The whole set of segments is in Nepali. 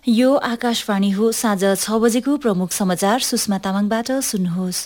यो आकाशवाणी हो। साँझ 6 बजेको प्रमुख समाचार सुषमा तामाङबाट सुन्नुहोस्।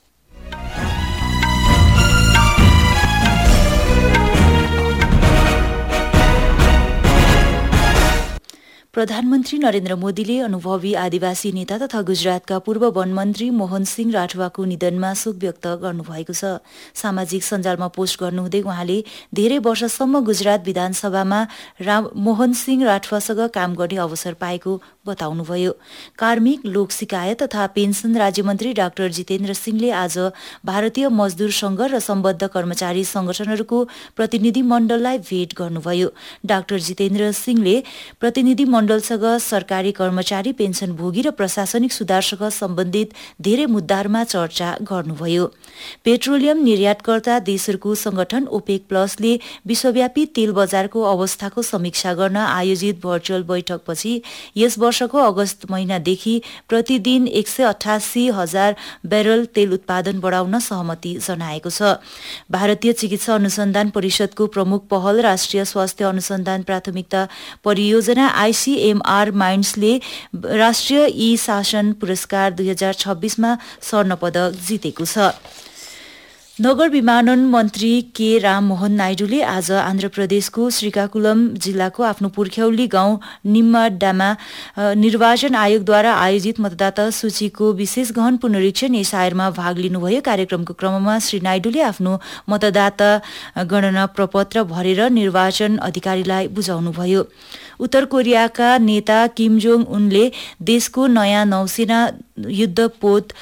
प्रधानमन्त्री नरेन्द्र मोदीले अनुभवी आदिवासी नेता तथा गुजरातका पूर्व वन मन्त्री मोहन सिंह राठवाको निधनमा शोक व्यक्त गर्नुभएको छ। सामाजिक सञ्जालमा पोस्ट गर्नुहुँदै उहाँले धेरै वर्षसम्म गुजरात विधानसभामा मोहन सिंह राठवासँग काम गर्ने अवसर पाएको बताउनुभयो। कार्मिक, लोक शिकायत तथा पेन्सन राज्यमन्त्री डाक्टर जितेन्द्र सिंहले आज भारतीय मजदूर संघ र सम्बद्ध कर्मचारी संगठनहरूको प्रतिनिधि मण्डललाई भेट गर्नुभयो। डाक्टर जितेन्द्र सिंहले प्रतिनिधि मण्डलसँग सरकारी कर्मचारी, पेन्सनभोगी र प्रशासनिक सुधारसँग सम्बन्धित धेरै मुद्दाहरूमा चर्चा गर्नुभयो। पेट्रोलियम निर्यातकर्ता देशहरूको संगठन ओपेक प्लसले विश्वव्यापी तेल बजारको अवस्थाको समीक्षा गर्न आयोजित भर्चुअल बैठकपछि यस वर्षको अगस्त महिनादेखि प्रतिदिन 188,000 ब्यारल तेल उत्पादन बढाउन सहमति जनाएको छ। भारतीय चिकित्सा अनुसन्धान परिषदको प्रमुख पहल राष्ट्रिय स्वास्थ्य अनुसन्धान प्राथमिकता परियोजना ICMR माइन्ड्सले राष्ट्रिय ई-शासन पुरस्कार 2026मा स्वर्ण पदक जितेको छ। नगर विमानन मन्त्री के राममोहन नायडूले आज आन्ध्र प्रदेशको श्रीकाकुलम जिल्लाको आफ्नो पुर्ख्यौली गाउँ निम्माड्डामा निर्वाचन आयोगद्वारा आयोजित मतदाता सूचीको विशेष गहन पुनरीक्षण एसआईआरमा भाग लिनुभयो। कार्यक्रमको क्रममा श्री नायडूले आफ्नो मतदाता गणना प्रपत्र भरेर निर्वाचन अधिकारीलाई बुझाउनुभयो। उत्तर कोरियाका नेता किम जोङ उनले देशको नयाँ नौसेना युद्धपोत